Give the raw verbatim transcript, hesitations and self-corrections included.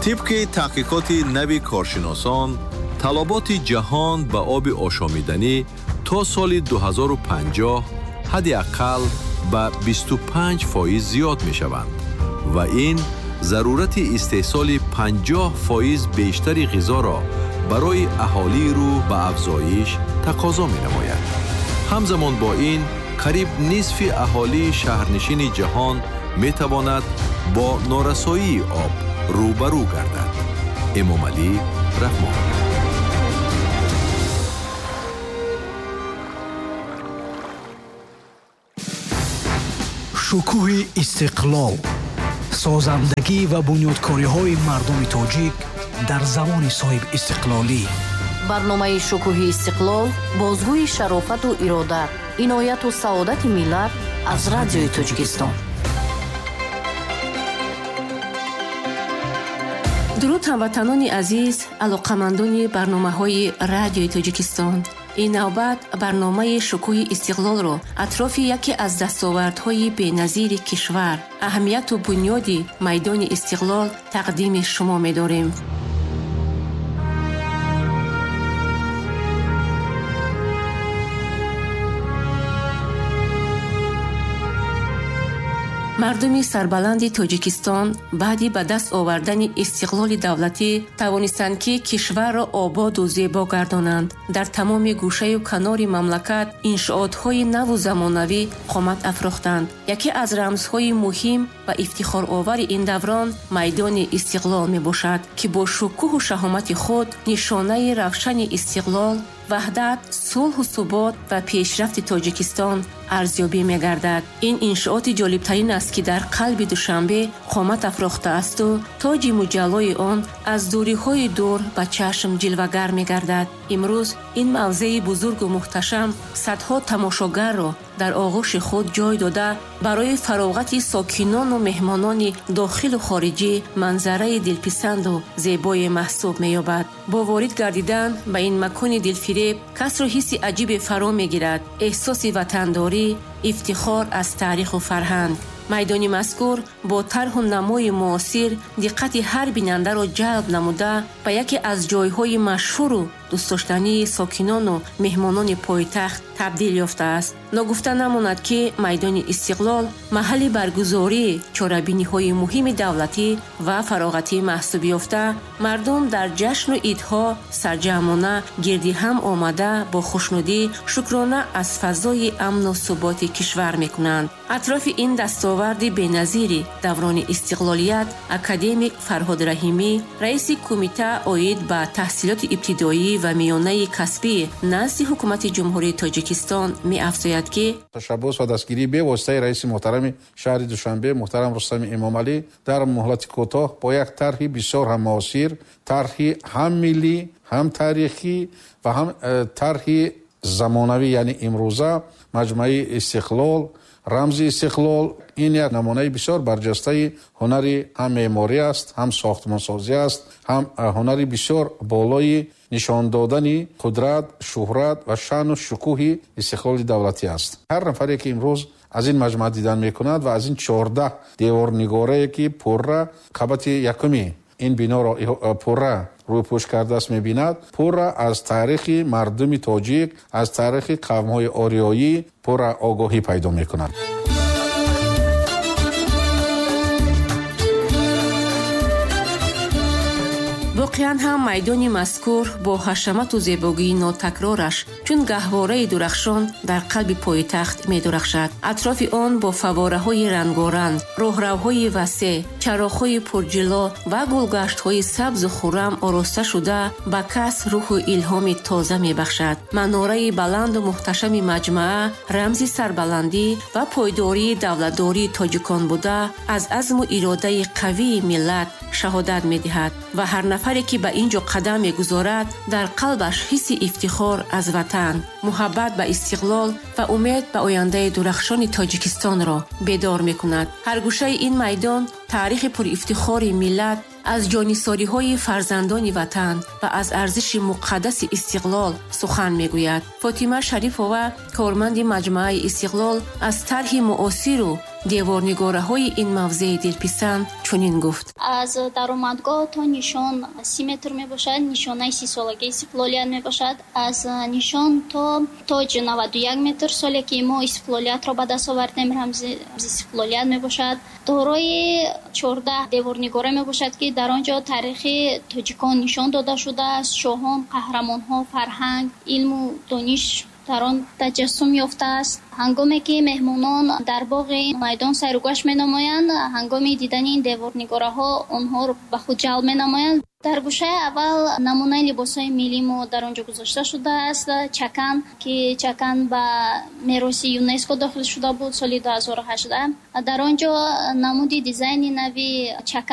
طبق تحقیقات نوی کارشناسان، طلبات جهان به آب آشامیدنی تا سال دو هزار و پنجاه حداقل به بیست و پنج فایز زیاد می شوند و این ضرورت استحصال پنجاه فایز بیشتر غذا را برای اهالی رو به افزایش تقاضا می نماید. همزمان با این قریب نصف اهالی شهرنشین جهان می تواند با نارسایی آب روبرو گردد. امام علی رحمان. شکوه استقلال، سازندگی و بنیادکاری‌های مردم تاجیک در زمان صاحب استقلالی. برنامه شکوه استقلال، بازگوی شرافت و اراده، عنایت و سعادت ملت از رادیوی تاجیکستان. درود هموطنان عزیز، علاقمندان برنامه‌های رادیوی تاجیکستان. این نوبت برنامه شکوه استقلال را اطراف یکی از دستاوردهای بی‌نظیر کشور، اهمیت و بنیاد میدان استقلال تقدیم شما می‌داریم. مردم سربلند تاجیکستان بعدی به دست آوردن استقلال دولتی توانستند که کشور را آباد و زیبا گردانند. در تمام گوشه و کنار مملکت انشاءات‌های نو و زمانوی قامت افروختند. یکی از رمزهای مهم و افتخارآور این دوران میدان استقلال می باشد که با شکوه و شهامت خود نشانه روشن استقلال، وحدت، صلح و ثبات و پیشرفت تاجیکستان ارزیابی می‌گردد. این انشاءات جالب‌ترین است که در قلب دوشنبه قامت افروخته است و تاج مجلای آن از دوری‌های دور به چشم جلوه‌گر می‌گردد. امروز این موضع بزرگ و محتشم صدها تماشاگر را در آغوش خود جای داده برای فراغت ساکنان و مهمانان داخل و خارجی منظره دلپسند و زیبای محسوب می‌یابد. با وارد گردیدن به این مکان دلفریب کس را حس عجیب فرا می‌گیرد. احساس وطنداری، افتخار از تاریخ و فرهنگ. میدان مذکور با طرح و نمای معاصر دقت هر بیننده را جلب نموده به یکی از جایهای مشهور و دوست داشتنی ساکنان و مهمانان پایتخت تبدیل یافته است. نگفته نماند که میدان استقلال محل برگزاری چاره‌بینی‌های مهم دولتی و فراغتی محسوب یافته، مردم در جشن و عیدها سرجمانه گردی هم آمده با خوشنودی شکرانه از فضای امن و ثبات کشور می‌کنند. اطراف این دستاورد بی‌نظیر دوران استقلالیت، اکادمیک فرهاد رحیمی، رئیس کمیته عاید به تحصیلات ابتدایی و میانه کسبی نزد حکومت جمهوری تاجیکستان می‌افزاید که تشبث و دستگیری به واسطه رئیس محترم شهر دوشنبه محترم رستم امام علی در مهلت کوتاه با یک طرح بسیار هم معاصر، طرح هم ملی، هم تاریخی و هم طرح زمانوی یعنی امروزه مجمع استقلال، رمز استقلال، این یک نمونه بسیار برجسته هنری هم معماری است، هم ساختمانسازی است، هم هنری بسیار بالای نشان دادن قدرت، شهرت و شان و شکوه استقلال دولتی است. هر نفری که امروز از این مجمع دیدن میکند و از این چهارده دیوارنگاره که پره قبط یکمی این بنا را پره روی پوش کرده است میبیند، پره از تاریخ مردم تاجیک، از تاریخ قوم‌های آریایی پره آگاهی پیدا میکند. واقعاً هم میدان مذکور با حشمت و زیبایی ناتکرارش چون گهواره درخشان در قلب پایتخت می درخشد. اطراف آن با فواره‌های رنگارنگ، راهروهای وسیع، چراغ‌های پرجلا و گلگشت‌های سبز و خرم آراسته شده به کس روح و الهام تازه می بخشد. مناره بلند و محتشم مجمع رمز سربلندی و پایداری دولتداری تاجیکان بوده از عزم و اراده قوی ملت شهادت می دهد و هر نفری که به اینجا قدم می گذارد در قلبش حس افتخار از وطن، محبت به استقلال و امید به آینده درخشان تاجیکستان را بیدار می کند. هر گوشه این میدان تاریخ پر افتخار ملت از جانیساری های فرزندان وطن و از ارزش مقدس استقلال سخن میگوید. فاطمه شریفова کارمند مجمع استقلال از طرح معاصر و деворнигораҳои ин мавзеи дилписанд чунин гуфт: аз даромадгоҳ то нишон си метр мебошад, нишонаи си солагии истиқлолият мебошад. аз нишон то тоҷ наваду як метр соле ки мо истиқлолиятро ба даст овардем, рамзи истиқлолият мебошад. дорои чордаҳ деворнигора мебошад ки дар он ҷо таърихи тоҷикон нишон дода шудааст. шоҳон, қаҳрамонҳо, фарҳанг, илму дониш дар он таҷассум ёфтааст. ҳангоме ки меҳмонон дар боғи майдон сайругашт менамоянд, ҳангоми дидани ин деворнигораҳо онҳоро ба худ ҷалб менамоянд. дар гӯшаи аввал намунаи либосҳои миллӣ мо дар он ҷо гузошта шудааст. чакан ки чакан ба мероси юнеско дохил шуда буд соли ду ҳазору ҳаждаҳ. дар он ҷо намуди дизайни нави чакан